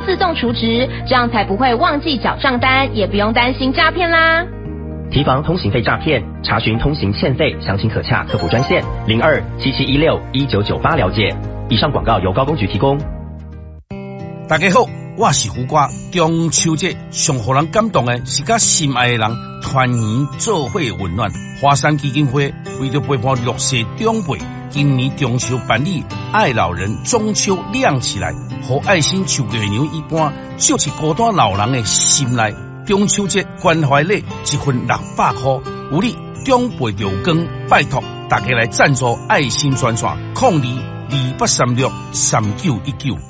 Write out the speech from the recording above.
自动储值，这样才不会忘记缴账单，也不用担心诈骗啦。 提防通行费诈骗，查询通行欠费，详情可洽客服专线0277161998了解。以上广告由高工局提供。 大家好，我是胡瓜。中秋节上互人感动的是甲心爱的人团圆做伙温暖。华山基金会为着陪伴弱势长辈，今年中秋办理爱老人中秋亮起来，和爱心像月娘一般，照进孤单老人的心内。中秋节关怀礼一份600块，有你长辈着光，拜托大家来赞助爱心专线0228363919。